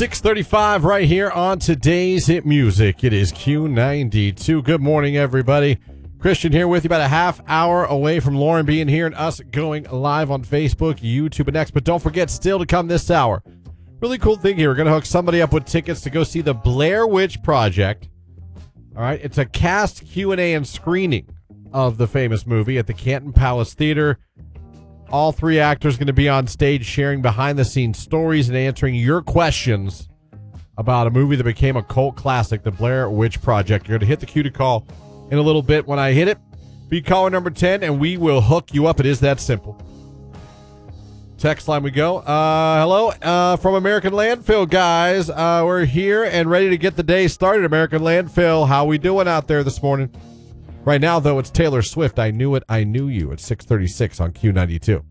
6:35 right here on today's Hit Music. It is Q92. Good morning, everybody. Christian here with you, about a half hour away from Lauren being here and us going live on Facebook, YouTube, and X. But don't forget, still to come this hour, really cool thing here. We're going to hook somebody up with tickets to go see the Blair Witch Project. All right, it's a cast Q&A and screening of the famous movie at the Canton Palace Theater. All three actors going to be on stage sharing behind-the-scenes stories and answering your questions about a movie that became a cult classic, The Blair Witch Project. You're going to hit the cue to call in a little bit. When I hit it, be caller number 10, and we will hook you up. It is that simple. Text line we go. Hello from American Landfill, guys. We're here and ready to get the day started. American Landfill, how we doing out there this morning? Right now, though, it's Taylor Swift. I Knew It, I Knew You at 6:36 on Q92.